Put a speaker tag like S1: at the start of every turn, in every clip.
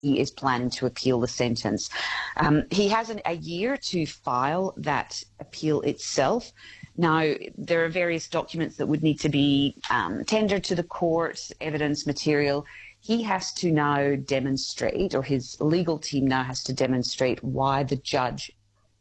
S1: he is planning to appeal the sentence. He has a year to file that appeal itself. Now, there are various documents that would need to be tendered to the court, evidence material. He has to now demonstrate, or his legal team now has to demonstrate why the judge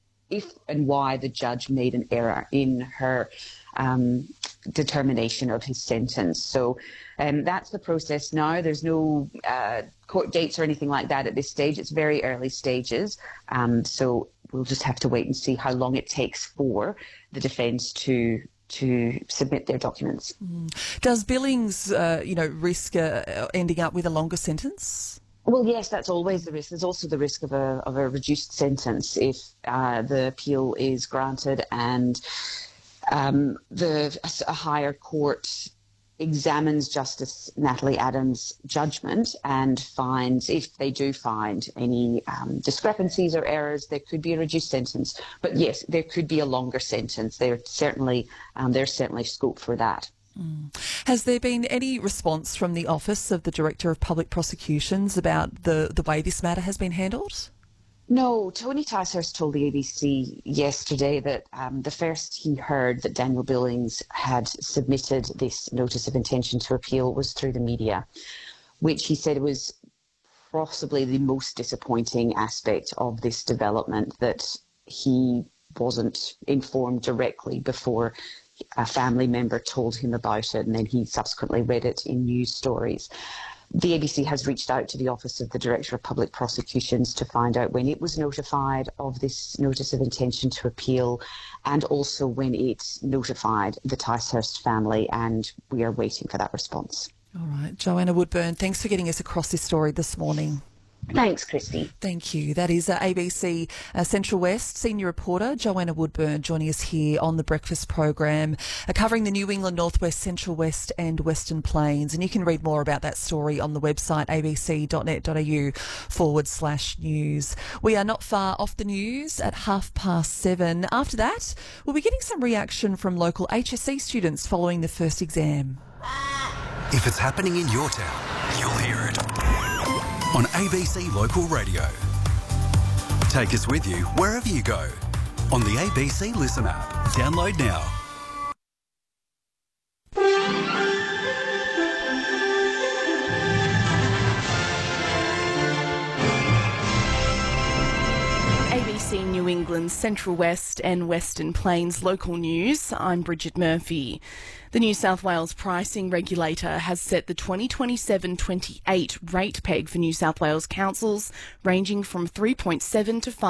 S1: made an error in her determination of his sentence. So that's the process now. There's no court dates or anything like that at this stage. It's very early stages. So we'll just have to wait and see how long it takes for the defence to submit their documents.
S2: Does Billings, risk ending up with a longer sentence?
S1: Well, yes, that's always the risk. There's also the risk of a reduced sentence if the appeal is granted and a higher court examines Justice Natalie Adams' judgment and finds, if they do find any discrepancies or errors, there could be a reduced sentence. But yes, there could be a longer sentence. There's certainly scope for that.
S2: Has there been any response from the Office of the Director of Public Prosecutions about the way this matter has been handled?
S1: No, Tony Ticehurst told the ABC yesterday that the first he heard that Daniel Billings had submitted this notice of intention to appeal was through the media, which he said was possibly the most disappointing aspect of this development, that he wasn't informed directly before a family member told him about it, and then he subsequently read it in news stories. The ABC has reached out to the Office of the Director of Public Prosecutions to find out when it was notified of this notice of intention to appeal, and also when it notified the Ticehurst family, and we are waiting for that response.
S2: All right. Joanna Woodburn, thanks for getting us across this story this morning.
S1: Thanks, Christy.
S2: Thank you. That is ABC Central West senior reporter Joanna Woodburn joining us here on the breakfast program, covering the New England Northwest, Central West and Western Plains. And you can read more about that story on the website abc.net.au/news. We are not far off the news at 7:30. After that, we'll be getting some reaction from local HSC students following the first exam.
S3: If it's happening in your town, you'll hear it on ABC Local Radio. Take us with you wherever you go on the ABC Listen app. Download now.
S4: ABC New England, Central West and Western Plains local news. I'm Bridget Murphy. The New South Wales pricing regulator has set the 2027-28 rate peg for New South Wales councils, ranging from 3.7 to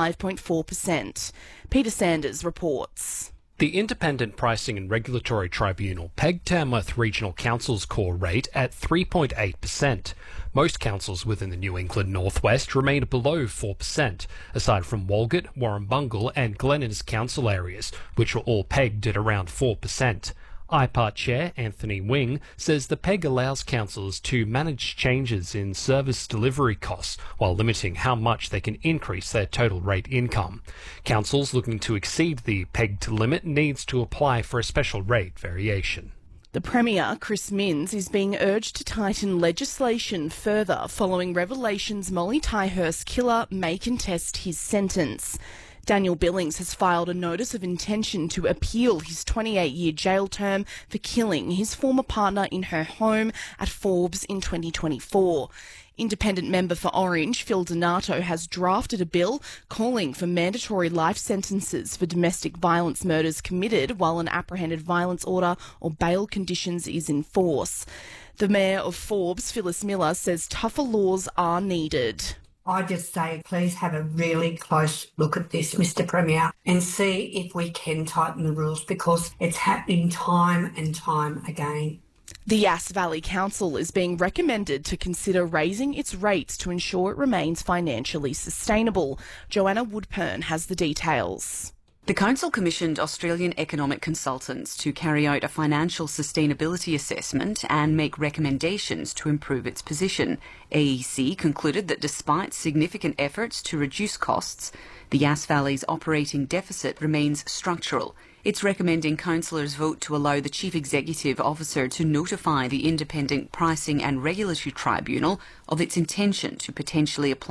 S4: 5.4%. Peter Sanders reports.
S5: The Independent Pricing and Regulatory Tribunal pegged Tamworth Regional Council's core rate at 3.8%. Most councils within the New England Northwest remained below 4%, aside from Walgett, Warrumbungle and Glennon's council areas, which were all pegged at around 4%. IPART Chair Anthony Wing says the peg allows councils to manage changes in service delivery costs while limiting how much they can increase their total rate income. Councils looking to exceed the pegged limit needs to apply for a special rate variation.
S4: The Premier, Chris Minns, is being urged to tighten legislation further following revelations Molly Ticehurst's killer may contest his sentence. Daniel Billings has filed a notice of intention to appeal his 28-year jail term for killing his former partner in her home at Forbes in 2024. Independent member for Orange, Phil Donato, has drafted a bill calling for mandatory life sentences for domestic violence murders committed while an apprehended violence order or bail conditions is in force. The Mayor of Forbes, Phyllis Miller, says tougher laws are needed.
S6: I just say, please have a really close look at this, Mr Premier, and see if we can tighten the rules, because it's happening time and time again.
S4: The Yass Valley Council is being recommended to consider raising its rates to ensure it remains financially sustainable. Joanna Woodburn has the details.
S7: The Council commissioned Australian economic consultants to carry out a financial sustainability assessment and make recommendations to improve its position. AEC concluded that despite significant efforts to reduce costs, the Yass Valley's operating deficit remains structural. It's recommending councillors vote to allow the Chief Executive Officer to notify the Independent Pricing and Regulatory Tribunal of its intention to potentially apply